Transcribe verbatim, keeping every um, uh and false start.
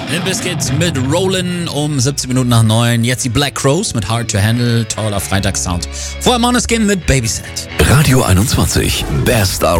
Limp Bizkit mit Rollin' um siebzehn Minuten nach neun. Jetzt die Black Crowes mit Hard to Handle. Toller Freitagssound. Vorher Måneskin mit Babysit. Radio einundzwanzig. Best